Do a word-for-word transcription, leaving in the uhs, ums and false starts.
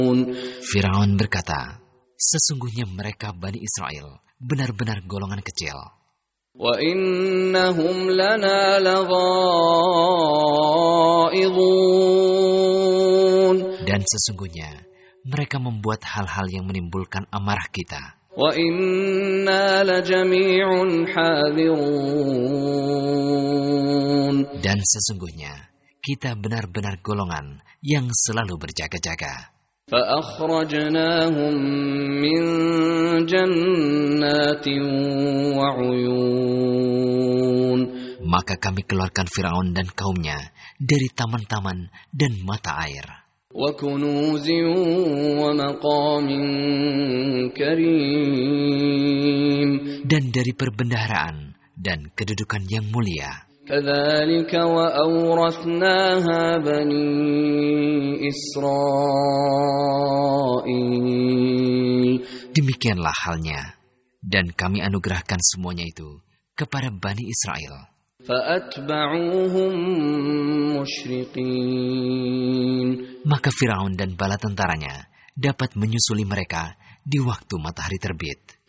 Firaun berkata, sesungguhnya mereka Bani Israel benar-benar golongan kecil. وَإِنَّهُمْ لَنَا لَغَائِظُونَ. Dan sesungguhnya mereka membuat hal-hal yang menimbulkan amarah kita. وَإِنَّا لَجَمِيعٌ حَاذِرُونَ. Dan sesungguhnya kita benar-benar golongan yang selalu berjaga-jaga. فَأَخْرَجْنَاهُمْ مِنْ جَنَّاتٍ وَعُيُونٍ. Maka kami keluarkan Firaun dan kaumnya dari taman-taman dan mata air. وَكُنُوزٍ وَمَقَامٍ كَرِيمٍ. Dan dari perbendaharaan dan kedudukan yang mulia. كَذَلِكَ وَأَوْرَثْنَاهَا بَنِي إِسْرَائِيلَ. Demikianlah halnya, dan kami anugerahkan semuanya itu kepada Bani Israel. فَأَتْبَعُوهُمْ مُشْرِقِينَ. Maka Firaun dan bala tentaranya dapat menyusuli mereka di waktu matahari terbit.